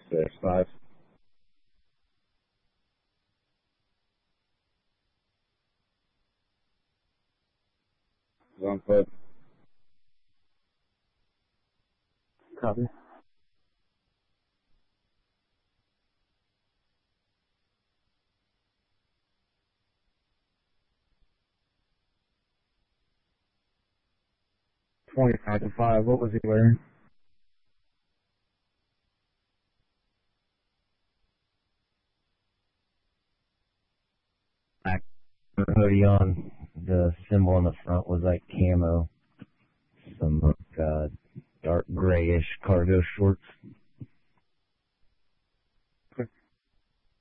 6'5". 1 foot. Copy. $25,500. What was he wearing? Black hoodie on. The symbol on the front was like camo. Some dark grayish cargo shorts.